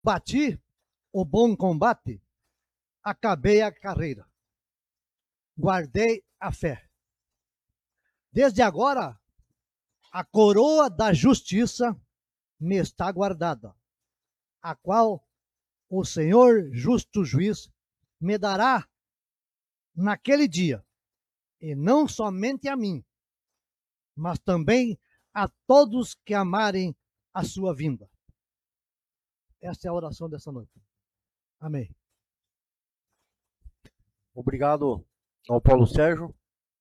Bati o bom combate, acabei a carreira, guardei a fé. Desde agora, a coroa da justiça me está guardada, a qual o Senhor justo juiz me dará naquele dia, e não somente a mim, mas também a todos que amarem a sua vinda. Essa é a oração dessa noite. Amém. Obrigado ao Paulo Sérgio.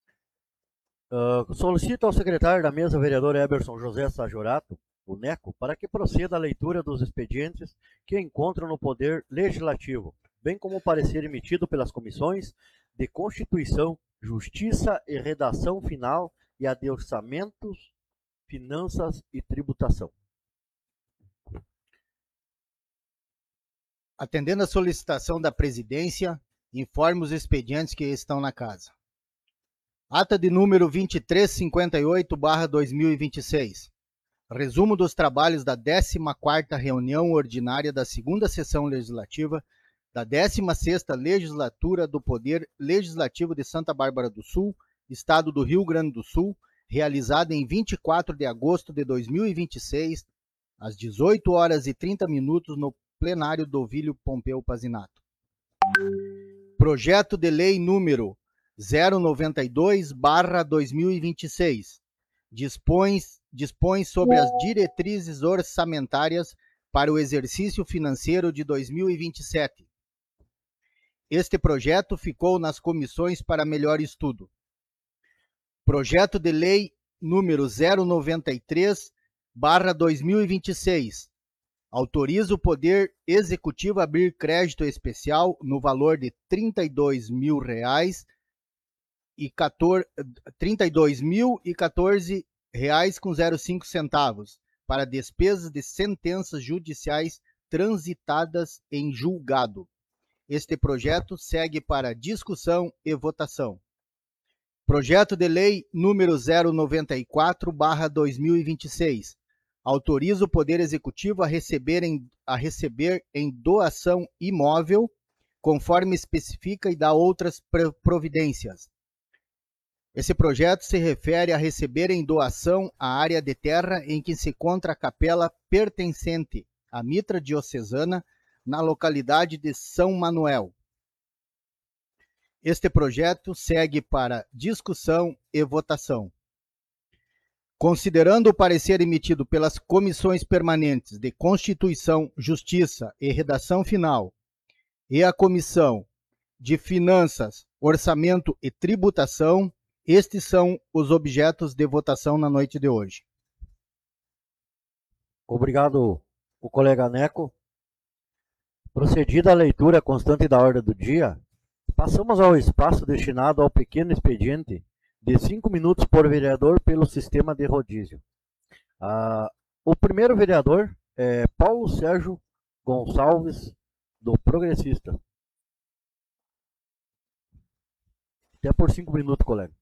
Solicito ao secretário da mesa, vereador Eberson José Sajorato, o NECO, para que proceda a leitura dos expedientes que encontram no Poder Legislativo, bem como o parecer emitido pelas comissões de Constituição, Justiça e Redação Final e a de Orçamentos, Finanças e Tributação. Atendendo a solicitação da presidência, informo os expedientes que estão na casa. Ata de número 2358/2026. Resumo dos trabalhos da 14ª reunião ordinária da 2ª sessão legislativa da 16ª legislatura do Poder Legislativo de Santa Bárbara do Sul, Estado do Rio Grande do Sul, realizada em 24 de agosto de 2026, às 18h30 no plenário do Ovílio Pompeu Pazinato. Projeto de lei número 092/2026. Dispõe sobre as diretrizes orçamentárias para o exercício financeiro de 2027. Este projeto ficou nas comissões para melhor estudo. Projeto de lei número 093/2026. Autoriza o Poder Executivo a abrir crédito especial no valor de R$ 32.014,05 para despesas de sentenças judiciais transitadas em julgado. Este projeto segue para discussão e votação. Projeto de lei número 094/2026. Autoriza o Poder Executivo a receber em doação imóvel, conforme especifica, e dá outras providências. Esse projeto se refere a receber em doação a área de terra em que se encontra a capela pertencente à Mitra Diocesana, na localidade de São Manuel. Este projeto segue para discussão e votação. Considerando o parecer emitido pelas comissões permanentes de Constituição, Justiça e Redação Final e a Comissão de Finanças, Orçamento e Tributação, estes são os objetos de votação na noite de hoje. Obrigado, o colega Neco. Procedida a leitura constante da ordem do dia, passamos ao espaço destinado ao pequeno expediente de 5 minutos por vereador pelo sistema de rodízio. O primeiro vereador é Paulo Sérgio Gonçalves, do Progressista. Até por 5 minutos, colega.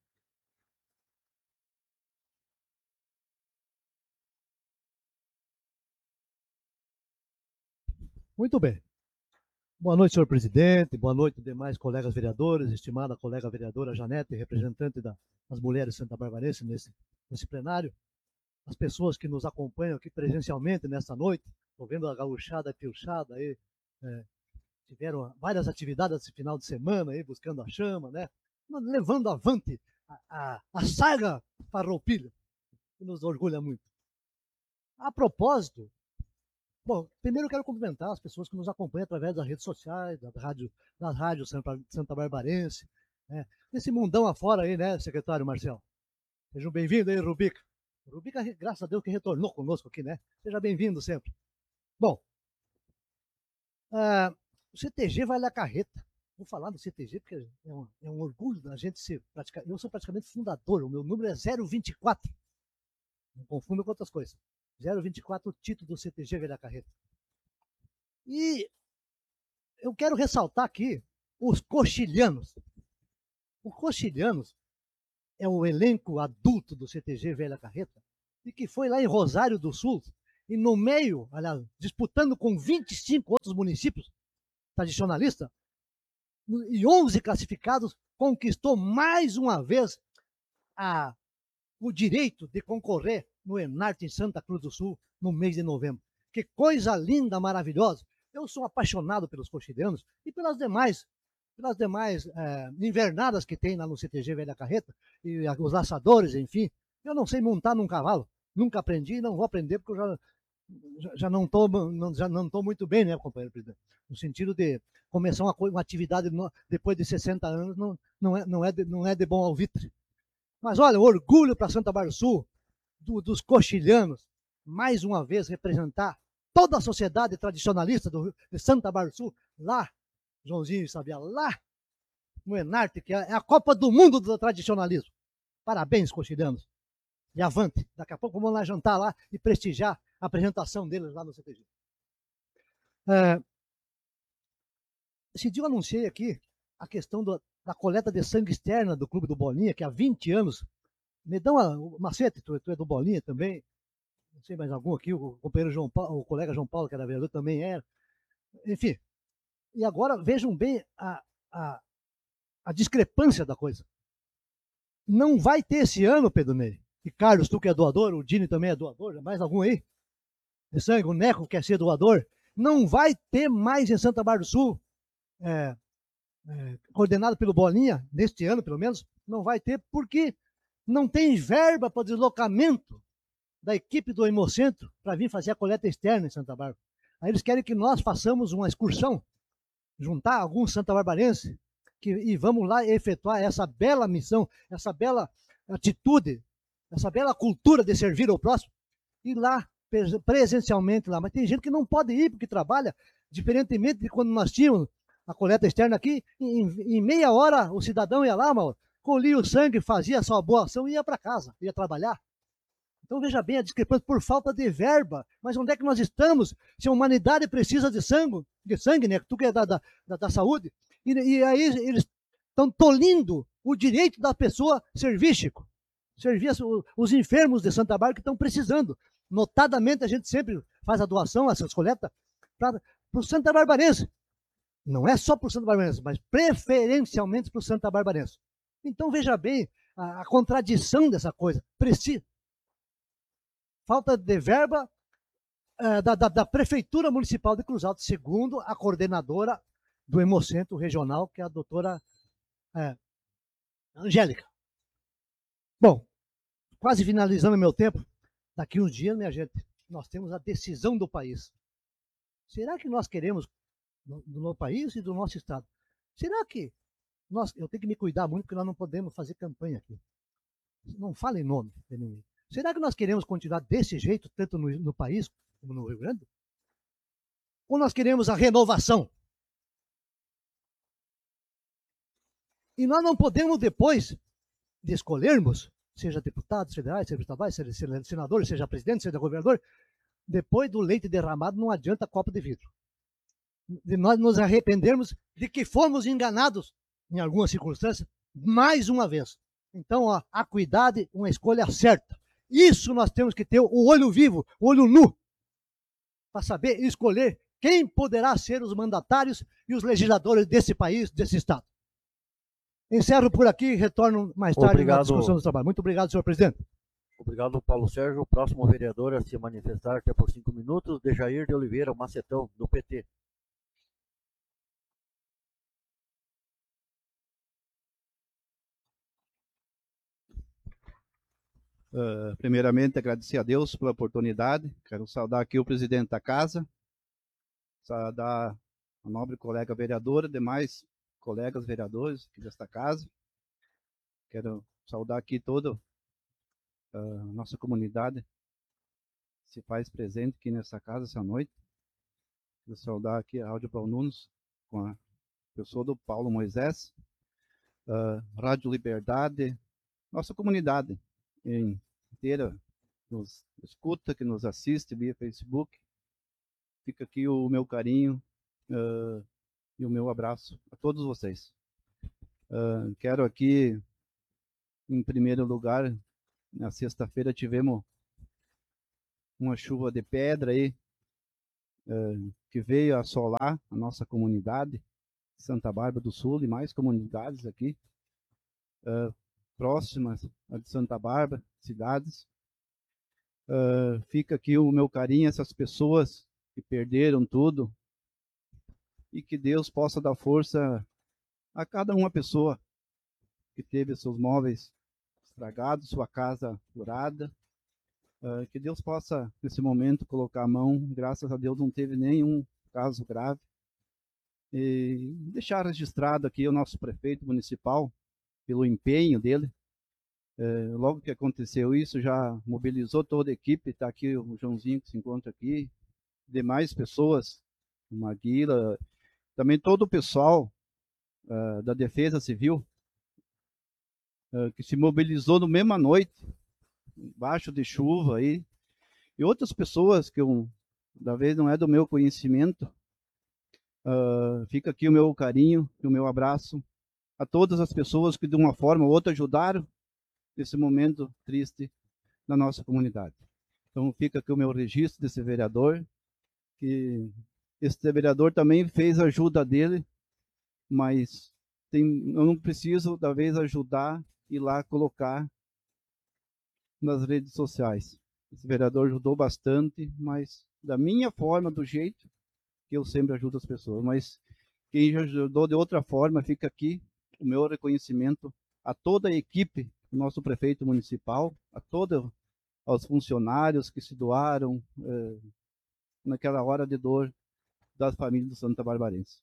Muito bem. Boa noite, senhor presidente. Boa noite, demais colegas vereadores, estimada colega vereadora Janete, representante das mulheres santa-barbarenses nesse plenário. As pessoas que nos acompanham aqui presencialmente nesta noite, estou vendo a gauchada piochada aí, tiveram várias atividades esse final de semana aí, buscando a chama, né? Levando avante a saga farroupilha, que nos orgulha muito. A propósito, bom, primeiro eu quero cumprimentar as pessoas que nos acompanham através das redes sociais, das rádios Santa Barbarense, né? Nesse mundão afora aí, né, secretário Marcel? Sejam bem-vindos aí, Rubica. O Rubica, graças a Deus, que retornou conosco aqui, né? Seja bem-vindo sempre. Bom, o CTG vai na carreta. Vou falar do CTG porque é um orgulho da gente ser praticamente. Eu sou praticamente fundador, o meu número é 024. Não confunda com outras coisas. 024, o título do CTG Velha Carreta. E eu quero ressaltar aqui os coxilhanos. Os coxilhanos é o elenco adulto do CTG Velha Carreta e que foi lá em Rosário do Sul e no meio, aliás, disputando com 25 outros municípios tradicionalistas, e 11 classificados, conquistou mais uma vez o direito de concorrer no Enarte em Santa Cruz do Sul no mês de novembro. Que coisa linda, maravilhosa. Eu sou apaixonado pelos coxilhanos e pelas demais invernadas que tem lá no CTG Velha Carreta, e os laçadores, enfim. Eu não sei montar num cavalo, nunca aprendi e não vou aprender porque eu já não estou muito bem, né, companheiro presidente? No sentido de começar uma atividade depois de 60 anos não é de bom alvitre. Mas olha, orgulho para Santa Bárbara do Sul, dos coxilhanos, mais uma vez representar toda a sociedade tradicionalista de Santa Bárbara do Sul, lá, Joãozinho e Sabia, lá no Enarte, que é a Copa do Mundo do tradicionalismo. Parabéns, coxilhanos. E avante. Daqui a pouco vamos lá jantar lá e prestigiar a apresentação deles lá no CTG. Esse dia eu anunciei aqui a questão da coleta de sangue externa do Clube do Bolinha, que há 20 anos. Me dá uma macete, tu é do Bolinha também. Não sei mais algum aqui, o companheiro João Paulo, o colega João Paulo, que era vereador, também era. Enfim. E agora vejam bem a discrepância da coisa. Não vai ter esse ano, Pedro Ney. E Carlos, tu que é doador, o Dini também é doador, mais algum aí? De sangue, o Neco quer ser doador. Não vai ter mais em Santa Bárbara do Sul, coordenado pelo Bolinha, neste ano pelo menos, não vai ter, porque não tem verba para deslocamento da equipe do Hemocentro para vir fazer a coleta externa em Santa Bárbara. Aí eles querem que nós façamos uma excursão, juntar alguns santabarbarenses e vamos lá efetuar essa bela missão, essa bela atitude, essa bela cultura de servir ao próximo, ir lá presencialmente lá. Mas tem gente que não pode ir porque trabalha, diferentemente de quando nós tínhamos a coleta externa aqui, em meia hora o cidadão ia lá, Mauro, colhia o sangue, fazia a sua boa ação e ia para casa, ia trabalhar. Então veja bem a discrepância por falta de verba. Mas onde é que nós estamos? Se a humanidade precisa de sangue, né? Tu que é da saúde, e aí eles estão tolindo o direito da pessoa servir, Chico. Servir os enfermos de Santa Bárbara que estão precisando. Notadamente, a gente sempre faz a doação, essas coletas, para o Santa Barbarense. Não é só para o Santa Barbarense, mas preferencialmente para o Santa Barbarense. Então, veja bem a contradição dessa coisa. Falta de verba da Prefeitura Municipal de Cruz Alta, segundo a coordenadora do Hemocentro Regional, que é a doutora Angélica. Bom, quase finalizando meu tempo, daqui uns dias, minha gente, nós temos a decisão do país. Será que nós queremos, do país e do nosso estado, será que eu tenho que me cuidar muito porque nós não podemos fazer campanha aqui. Não fala em nome de ninguém. Será que nós queremos continuar desse jeito, tanto no país como no Rio Grande? Ou nós queremos a renovação? E nós não podemos, depois de escolhermos, seja deputados federais, seja estaduais, seja senadores, seja presidente, seja governador, depois do leite derramado não adianta copo de vidro. De nós nos arrependermos de que fomos enganados em algumas circunstâncias, mais uma vez. Então, ó, acuidade, uma escolha certa. Isso nós temos que ter o olho vivo, o olho nu, para saber escolher quem poderá ser os mandatários e os legisladores desse país, desse estado. Encerro por aqui e retorno mais tarde na discussão do trabalho. Muito obrigado, senhor presidente. Obrigado, Paulo Sérgio. O próximo vereador a se manifestar até por 5 minutos, Dejair de Oliveira Macetão, do PT. Primeiramente, agradecer a Deus pela oportunidade. Quero saudar aqui o presidente da casa, saudar a nobre colega vereadora, demais colegas vereadores aqui desta casa. Quero saudar aqui toda a nossa comunidade que se faz presente aqui nessa casa essa noite. Quero saudar aqui a Rádio Paulo Nunes, com a pessoa do Paulo Moisés, Rádio Liberdade, nossa comunidade inteira nos escuta, que nos assiste via Facebook. Fica aqui o meu carinho e o meu abraço a todos vocês. Quero aqui, em primeiro lugar, na sexta-feira tivemos uma chuva de pedra aí, que veio assolar a nossa comunidade, Santa Bárbara do Sul e mais comunidades aqui, próximas a de Santa Bárbara, cidades. Fica aqui o meu carinho a essas pessoas que perderam tudo e que Deus possa dar força a cada uma pessoa que teve seus móveis estragados, sua casa furada, que Deus possa, nesse momento, colocar a mão. Graças a Deus não teve nenhum caso grave. E deixar registrado aqui o nosso prefeito municipal, pelo empenho dele. Logo que aconteceu isso, já mobilizou toda a equipe. Está aqui o Joãozinho que se encontra aqui, demais pessoas, o Maguila, também todo o pessoal da Defesa Civil, que se mobilizou no mesma noite, embaixo de chuva aí, e outras pessoas que da vez não é do meu conhecimento. Fica aqui o meu carinho e o meu abraço a todas as pessoas que de uma forma ou outra ajudaram nesse momento triste na nossa comunidade. Então fica aqui o meu registro desse vereador, que esse vereador também fez a ajuda dele, mas eu não preciso, da vez, ajudar e lá colocar nas redes sociais. Esse vereador ajudou bastante, mas da minha forma, do jeito que eu sempre ajudo as pessoas. Mas quem já ajudou de outra forma, fica aqui o meu reconhecimento a toda a equipe do nosso prefeito municipal, a todos os funcionários que se doaram naquela hora de dor das famílias do Santa Barbarense.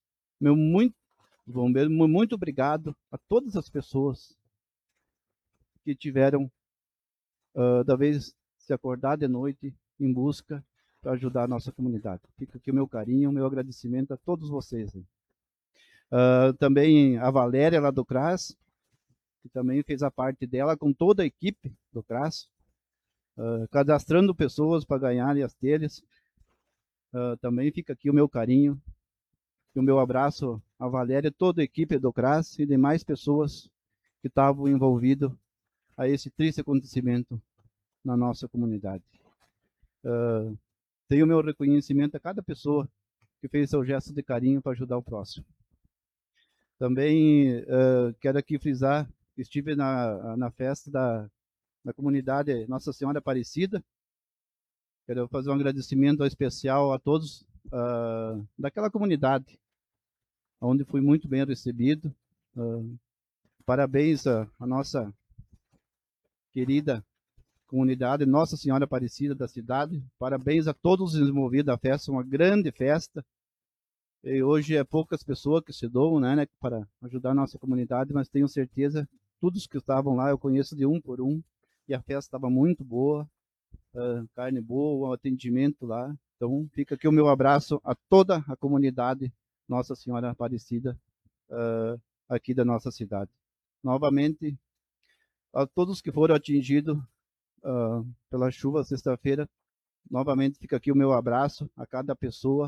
Muito obrigado a todas as pessoas que tiveram, da vez, se acordar de noite em busca para ajudar a nossa comunidade. Fica aqui o meu carinho, o meu agradecimento a todos vocês. Também a Valéria, lá do CRAS, que também fez a parte dela com toda a equipe do CRAS, cadastrando pessoas para ganharem as telhas. Também fica aqui o meu carinho e o meu abraço a Valéria, toda a equipe do CRAS e demais pessoas que estavam envolvidas a esse triste acontecimento na nossa comunidade. Tenho o meu reconhecimento a cada pessoa que fez seu gesto de carinho para ajudar o próximo. Também quero aqui frisar que estive na festa da comunidade Nossa Senhora Aparecida. Quero fazer um agradecimento especial a todos daquela comunidade, onde fui muito bem recebido. Parabéns à nossa querida comunidade Nossa Senhora Aparecida da cidade. Parabéns a todos os envolvidos da festa, uma grande festa. E hoje é poucas pessoas que se doam, né, para ajudar a nossa comunidade, mas tenho certeza, todos que estavam lá, eu conheço de um por um, e a festa estava muito boa, carne boa, o atendimento lá. Então fica aqui o meu abraço a toda a comunidade Nossa Senhora Aparecida aqui da nossa cidade. Novamente, a todos que foram atingidos pela chuva sexta-feira, novamente fica aqui o meu abraço a cada pessoa.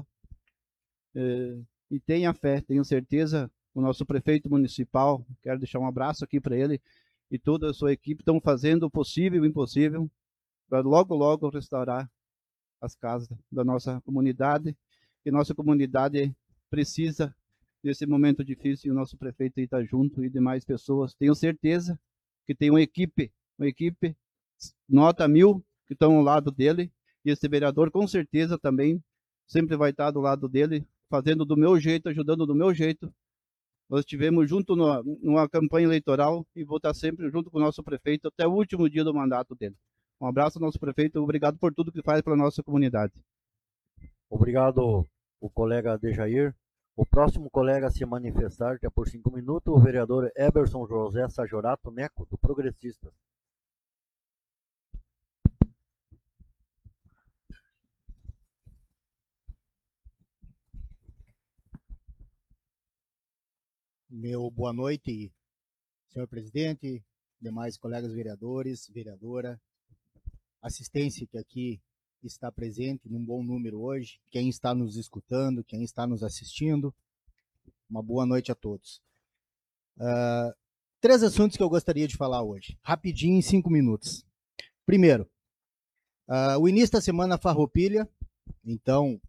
E tenha fé, tenho certeza, o nosso prefeito municipal, quero deixar um abraço aqui para ele e toda a sua equipe, estão fazendo o possível e o impossível para logo, logo restaurar as casas da nossa comunidade. E nossa comunidade precisa, nesse momento difícil, e o nosso prefeito está junto e demais pessoas. Tenho certeza que tem uma equipe nota 1000 que estão ao lado dele, e esse vereador com certeza também sempre vai estar do lado dele, fazendo do meu jeito, ajudando do meu jeito. Nós estivemos junto numa campanha eleitoral e vou estar sempre junto com o nosso prefeito até o último dia do mandato dele. Um abraço ao nosso prefeito, obrigado por tudo que faz pela nossa comunidade. Obrigado, o colega Dejair. O próximo colega a se manifestar, que é por 5 minutos, o vereador Eberson José Sajorato Neco, do Progressistas. Meu boa noite, senhor presidente, demais colegas vereadores, vereadora, assistência que aqui está presente num bom número hoje, quem está nos escutando, quem está nos assistindo, uma boa noite a todos. 3 assuntos que eu gostaria de falar hoje, rapidinho, em 5 minutos. Primeiro, O início da semana farroupilha, então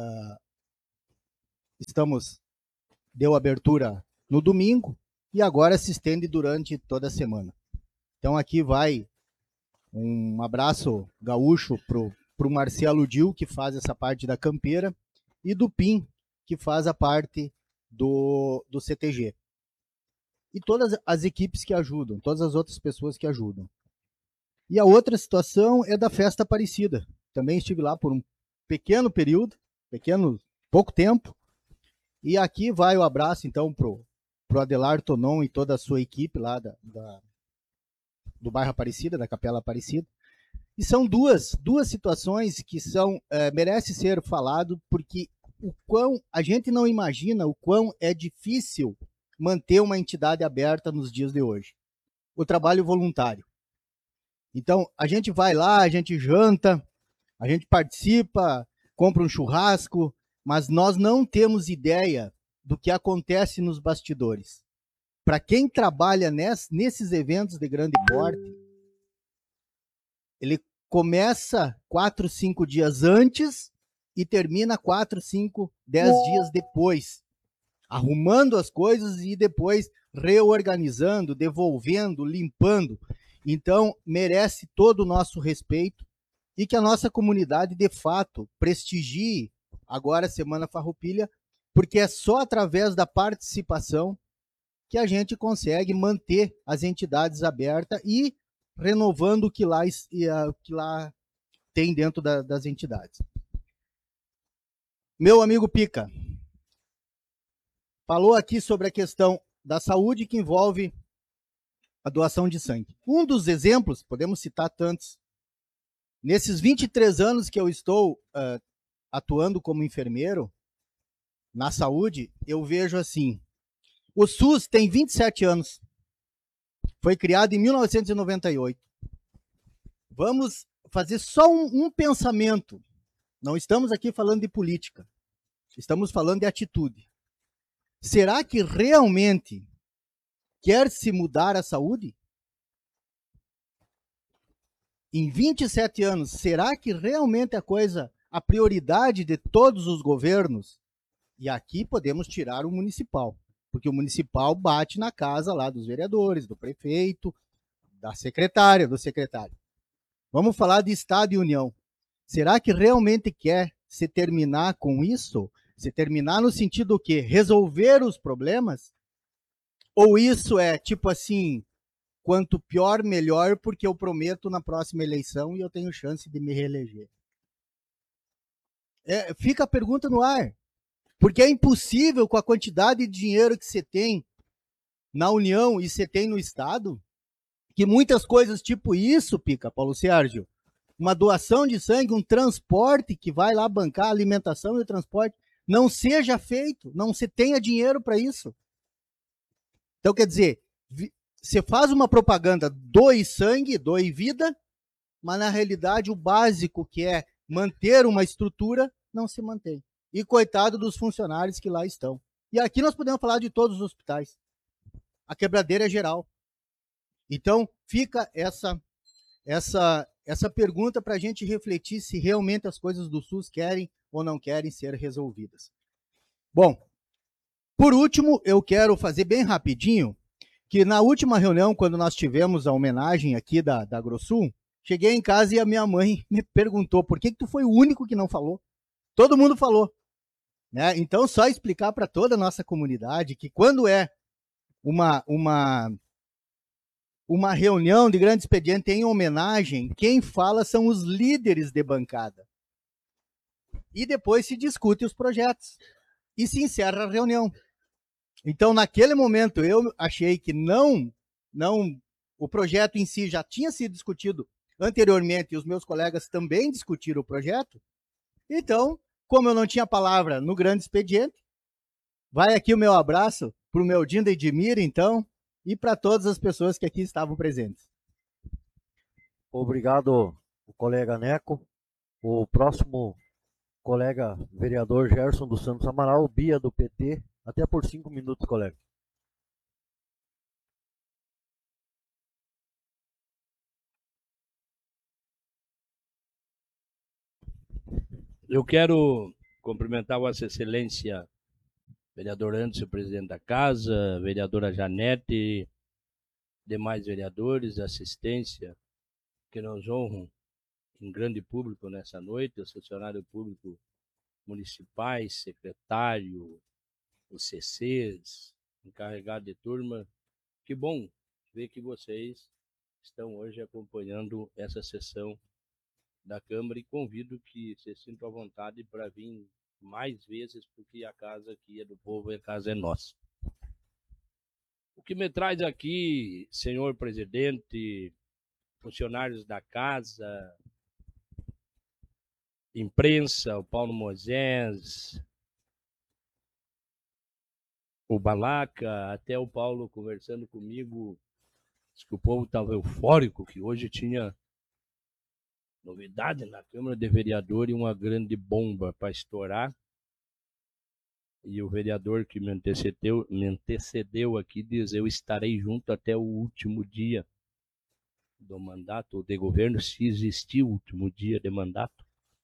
deu abertura no domingo e agora se estende durante toda a semana. Então aqui vai um abraço gaúcho pro Marcelo Dil, que faz essa parte da campeira, e do Pim, que faz a parte do CTG. E todas as equipes que ajudam, todas as outras pessoas que ajudam. E a outra situação é da Festa Aparecida. Também estive lá por um pequeno período, pouco tempo. E aqui vai o abraço, então, pro Adelar Tonon e toda a sua equipe lá do bairro Aparecida, da Capela Aparecida. E são duas situações que merece ser falado, porque a gente não imagina o quão é difícil manter uma entidade aberta nos dias de hoje. O trabalho voluntário. Então, a gente vai lá, a gente janta, a gente participa, compra um churrasco, mas nós não temos ideia do que acontece nos bastidores. Para quem trabalha nesses eventos de grande porte, ele começa 4, 5 dias antes e termina 4, 5, 10 dias depois, arrumando as coisas e depois reorganizando, devolvendo, limpando. Então, merece todo o nosso respeito e que a nossa comunidade, de fato, prestigie agora a Semana Farroupilha, porque é só através da participação que a gente consegue manter as entidades abertas e renovando o que lá tem dentro das entidades. Meu amigo Pica falou aqui sobre a questão da saúde que envolve a doação de sangue. Um dos exemplos, podemos citar tantos, nesses 23 anos que eu estou atuando como enfermeiro na saúde, eu vejo assim, o SUS tem 27 anos, foi criado em 1998. Vamos fazer só um pensamento, não estamos aqui falando de política, estamos falando de atitude. Será que realmente quer se mudar a saúde? Em 27 anos, será que realmente a prioridade de todos os governos? E aqui podemos tirar o municipal, porque o municipal bate na casa lá dos vereadores, do prefeito, da secretária, do secretário. Vamos falar de Estado e União. Será que realmente quer se terminar com isso? Se terminar no sentido do quê? Resolver os problemas? Ou isso é tipo assim, quanto pior, melhor, porque eu prometo na próxima eleição e eu tenho chance de me reeleger? Fica a pergunta no ar. Porque é impossível, com a quantidade de dinheiro que você tem na União e você tem no Estado, que muitas coisas tipo isso, Pica, Paulo Sérgio, uma doação de sangue, um transporte que vai lá bancar a alimentação e o transporte, não seja feito, não se tenha dinheiro para isso. Então, quer dizer, você faz uma propaganda, doe sangue, doe vida, mas na realidade o básico, que é manter uma estrutura, não se mantém. E coitado dos funcionários que lá estão. E aqui nós podemos falar de todos os hospitais. A quebradeira é geral. Então, fica essa pergunta para a gente refletir se realmente as coisas do SUS querem ou não querem ser resolvidas. Bom, por último, eu quero fazer bem rapidinho que na última reunião, quando nós tivemos a homenagem aqui da AgroSul, cheguei em casa e a minha mãe me perguntou por que tu foi o único que não falou. Todo mundo falou. Né? Então, só explicar para toda a nossa comunidade que quando é uma reunião de grande expediente em homenagem, quem fala são os líderes de bancada. E depois se discute os projetos. E se encerra a reunião. Então, naquele momento, eu achei que o projeto em si já tinha sido discutido anteriormente e os meus colegas também discutiram o projeto. Então, como eu não tinha palavra no grande expediente, vai aqui o meu abraço para o meu Dinda Edmir, então, e para todas as pessoas que aqui estavam presentes. Obrigado, o colega Neco. O próximo colega vereador Gerson dos Santos Amaral, Bia do PT, até por 5 minutos, colega. Eu quero cumprimentar Vossa Excelência, vereador Anderson, presidente da Casa, vereadora Janete, demais vereadores, assistência, que nos honram em grande público nessa noite, os funcionários públicos municipais, secretário, os CCs, encarregado de turma. Que bom ver que vocês estão hoje acompanhando essa sessão da Câmara e convido que se sintam à vontade para vir mais vezes, porque a casa aqui é do povo e a casa é nossa. O que me traz aqui, senhor presidente, funcionários da casa, imprensa, o Paulo Moisés, o Balaca, até o Paulo conversando comigo, disse que o povo estava eufórico, que hoje tinha novidade na Câmara de Vereadores e uma grande bomba para estourar. E o vereador que me antecedeu aqui diz: eu estarei junto até o último dia do mandato de governo, se existir o último dia de mandato.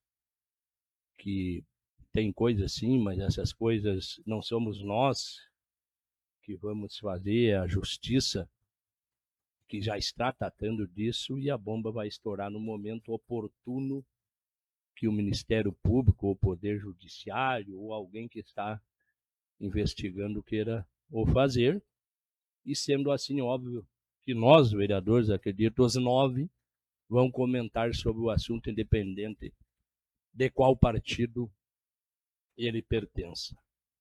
Que tem coisas sim, mas essas coisas não somos nós que vamos fazer, a justiça que já está tratando disso, e a bomba vai estourar no momento oportuno que o Ministério Público, ou o Poder Judiciário, ou alguém que está investigando queira ou fazer. E sendo assim, óbvio que nós, vereadores, acredito, os 9, vão comentar sobre o assunto, independente de qual partido ele pertença.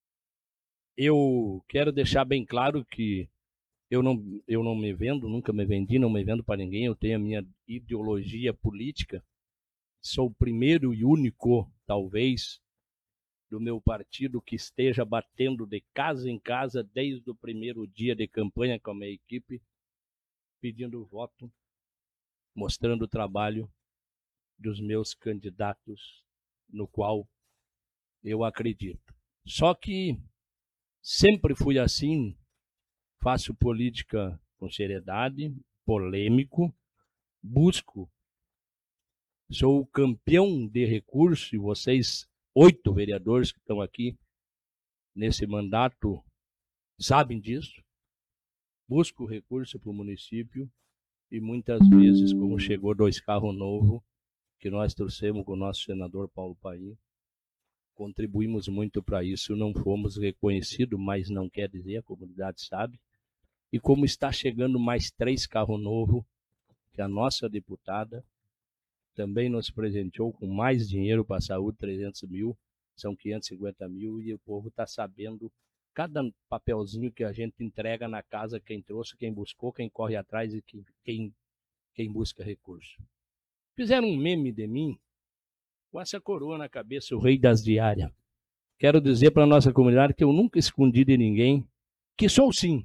Eu quero deixar bem claro que eu não me vendo, nunca me vendi, não me vendo para ninguém, eu tenho a minha ideologia política, sou o primeiro e único, talvez, do meu partido que esteja batendo de casa em casa desde o primeiro dia de campanha com a minha equipe, pedindo voto, mostrando o trabalho dos meus candidatos, no qual eu acredito. Só que sempre fui assim, faço política com seriedade, polêmico, busco, sou o campeão de recurso, e vocês, 8 vereadores que estão aqui nesse mandato sabem disso. Busco recurso para o município e muitas vezes, como chegou 2 carros novos, que nós trouxemos com o nosso senador Paulo Paim, contribuímos muito para isso, não fomos reconhecidos, mas não quer dizer, a comunidade sabe. E como está chegando mais 3 carros novos, que a nossa deputada também nos presenteou com mais dinheiro para a saúde, 300 mil, são 550 mil, e o povo está sabendo cada papelzinho que a gente entrega na casa, quem trouxe, quem buscou, quem corre atrás e quem busca recurso. Fizeram um meme de mim com essa coroa na cabeça, o rei das diárias. Quero dizer para a nossa comunidade que eu nunca escondi de ninguém que sou sim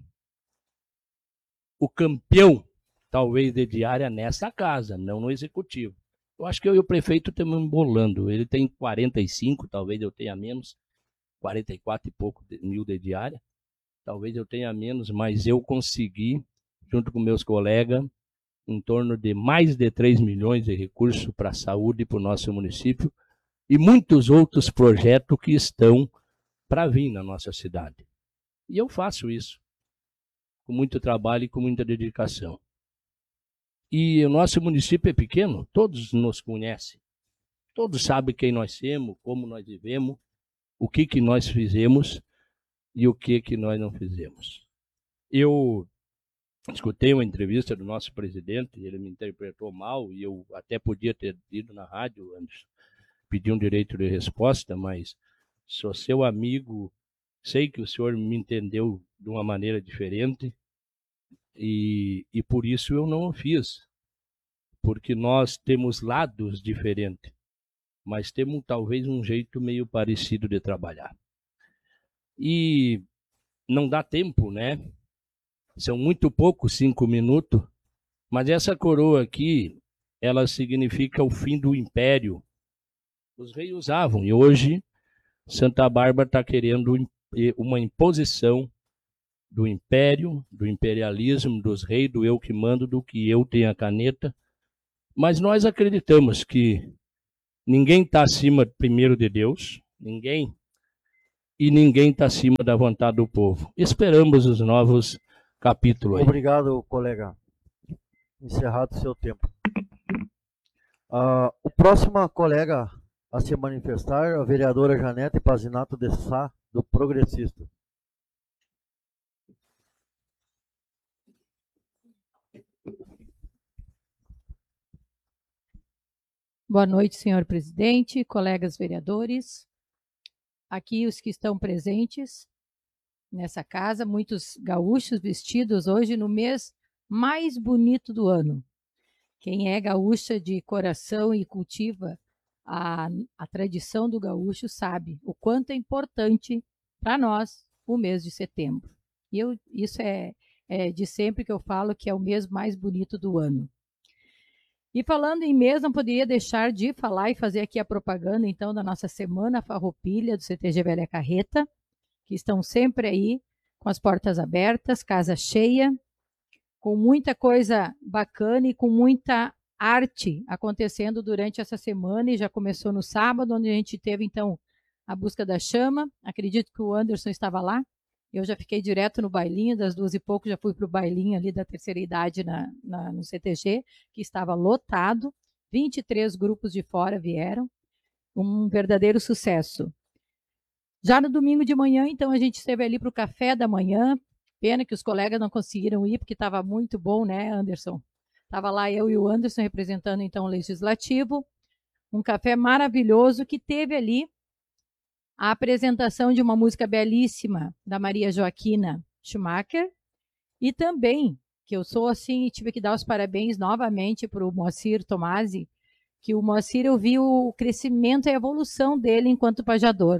o campeão, talvez, de diária nessa casa, não no executivo. Eu acho que eu e o prefeito estamos embolando. Ele tem 45, talvez eu tenha menos, 44 e pouco mil de diária. Talvez eu tenha menos, mas eu consegui, junto com meus colegas, em torno de mais de 3 milhões de recursos para a saúde e para o nosso município, e muitos outros projetos que estão para vir na nossa cidade. E eu faço isso com muito trabalho e com muita dedicação. E o nosso município é pequeno, todos nos conhecem, todos sabem quem nós somos, como nós vivemos, o que nós fizemos e o que nós não fizemos. Eu escutei uma entrevista do nosso presidente, ele me interpretou mal, e eu até podia ter ido na rádio, pedir um direito de resposta, mas sou seu amigo, sei que o senhor me entendeu de uma maneira diferente, e por isso eu não o fiz, porque nós temos lados diferentes, mas temos talvez um jeito meio parecido de trabalhar. E não dá tempo, né? São muito poucos 5 minutos, mas essa coroa aqui, ela significa o fim do império. Os reis usavam, e hoje Santa Bárbara está querendo uma imposição do império, do imperialismo, dos reis, do eu que mando, do que eu tenho a caneta. Mas nós acreditamos que Ninguém está acima, primeiro, de Deus, ninguém, e ninguém está acima da vontade do povo. Esperamos os novos capítulos aí. Obrigado, colega. Encerrado o seu tempo. O próximo colega a se manifestar é a vereadora Janete Pazinato de Sá, do Progressista. Boa noite, senhor presidente, colegas vereadores. Aqui os que estão presentes nessa casa, muitos gaúchos vestidos hoje no mês mais bonito do ano. Quem é gaúcha de coração e cultiva a tradição do gaúcho sabe o quanto é importante para nós o mês de setembro. E isso é de sempre que eu falo que é o mês mais bonito do ano. E falando em mês, não poderia deixar de falar e fazer aqui a propaganda, então, da nossa Semana Farroupilha do CTG Velha Carreta, que estão sempre aí com as portas abertas, casa cheia, com muita coisa bacana e com muita arte acontecendo durante essa semana, e já começou no sábado, onde a gente teve, então, a busca da chama. Acredito que o Anderson estava lá. Eu já fiquei direto no bailinho, das 2h pouco já fui para o bailinho ali da terceira idade no CTG, que estava lotado, 23 grupos de fora vieram, um verdadeiro sucesso. Já no domingo de manhã, então, a gente esteve ali para o café da manhã, pena que os colegas não conseguiram ir, porque estava muito bom, né, Anderson? Estava lá eu e o Anderson representando, então, o Legislativo, um café maravilhoso que teve ali a apresentação de uma música belíssima da Maria Joaquina Schumacher, e também, que eu sou assim, tive que dar os parabéns novamente para o Moacir Tomasi, que o Moacir, eu vi o crescimento e a evolução dele enquanto pajador.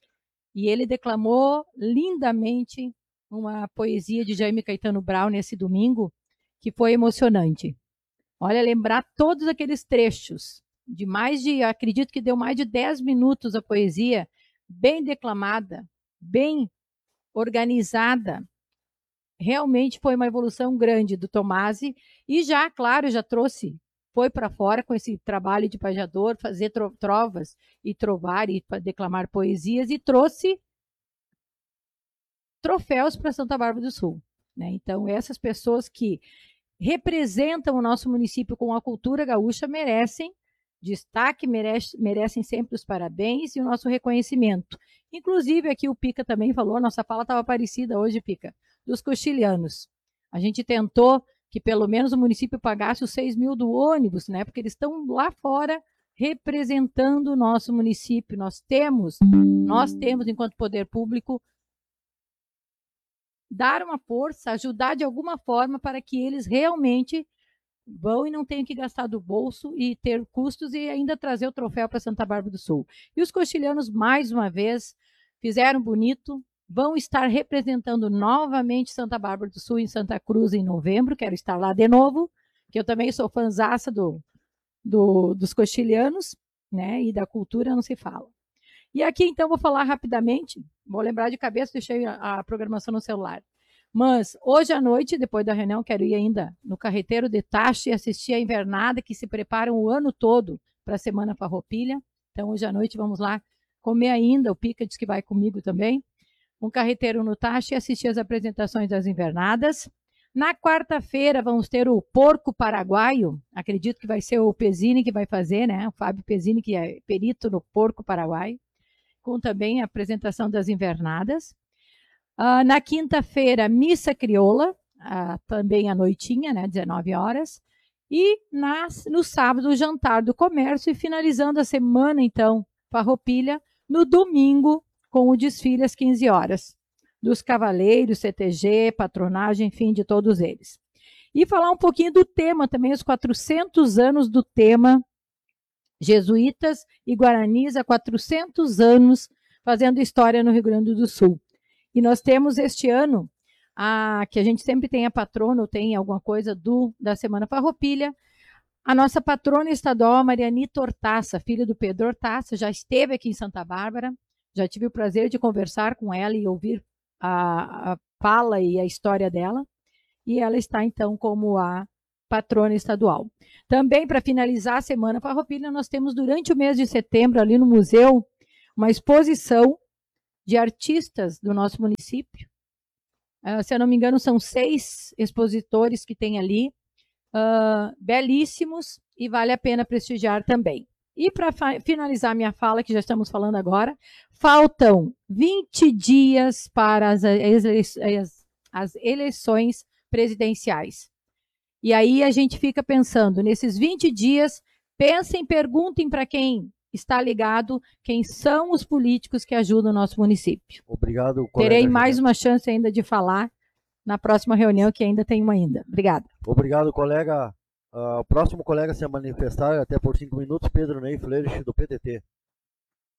E ele declamou lindamente uma poesia de Jaime Caetano Brown nesse domingo, que foi emocionante. Olha, lembrar todos aqueles trechos, acredito que deu mais de 10 minutos a poesia, bem declamada, bem organizada. Realmente foi uma evolução grande do Tomasi e já, claro, foi para fora com esse trabalho de pajador, fazer trovas e trovar e declamar poesias, e trouxe troféus para Santa Bárbara do Sul, né? Então, essas pessoas que representam o nosso município com a cultura gaúcha merecem destaque, merecem sempre os parabéns e o nosso reconhecimento. Inclusive, aqui o Pica também falou, nossa fala estava parecida hoje, Pica, dos coxilhanos. A gente tentou que pelo menos o município pagasse os 6 mil do ônibus, né? Porque eles estão lá fora representando o nosso município. Nós temos, enquanto poder público, dar uma força, ajudar de alguma forma para que eles realmente vão e não tenham que gastar do bolso e ter custos e ainda trazer o troféu para Santa Bárbara do Sul. E os coxilhanos, mais uma vez, fizeram bonito, vão estar representando novamente Santa Bárbara do Sul em Santa Cruz em novembro, quero estar lá de novo, que eu também sou fãzaça dos coxilhanos, né, e da cultura não se fala. E aqui, então, vou falar rapidamente, vou lembrar de cabeça, deixei a programação no celular. Mas hoje à noite, depois da reunião, quero ir ainda no Carreteiro de Tacho e assistir a invernada que se preparam o ano todo para a Semana Farroupilha. Então, hoje à noite, vamos lá comer ainda. O Pica diz que vai comigo também. Um carreteiro no Tacho e assistir as apresentações das invernadas. Na quarta-feira, vamos ter o Porco Paraguaio. Acredito que vai ser o Pezzini que vai fazer, né? O Fábio Pezzini, que é perito no Porco Paraguaio. Com também a apresentação das invernadas. Na quinta-feira, missa crioula, também à noitinha, né, 19 horas. E no sábado, o jantar do comércio. E finalizando a semana, então, Farroupilha, no domingo, com o desfile às 15 horas. Dos cavaleiros, CTG, patronagem, enfim, de todos eles. E falar um pouquinho do tema também, os 400 anos do tema Jesuítas e Guaranis, há 400 anos, fazendo história no Rio Grande do Sul. E nós temos este ano, que a gente sempre tem a patrona, ou tem alguma coisa da Semana Farroupilha, a nossa patrona estadual, a Marianita Hortaça, filha do Pedro Hortaça, já esteve aqui em Santa Bárbara, já tive o prazer de conversar com ela e ouvir a fala e a história dela, e ela está então como a patrona estadual. Também, para finalizar a Semana Farroupilha, nós temos durante o mês de setembro, ali no museu, uma exposição de artistas do nosso município. Se eu não me engano, são 6 expositores que tem ali, belíssimos, e vale a pena prestigiar também. E para finalizar minha fala, que já estamos falando agora, faltam 20 dias para as eleições presidenciais. E aí a gente fica pensando, nesses 20 dias, pensem, perguntem para quem está ligado, quem são os políticos que ajudam o nosso município. Obrigado, colega. Terei mais uma chance ainda de falar na próxima reunião, que ainda tem uma ainda. Obrigada. Obrigado, colega. O próximo colega a se manifestar, até por 5 minutos, Pedro Ney Fleires, do PTT.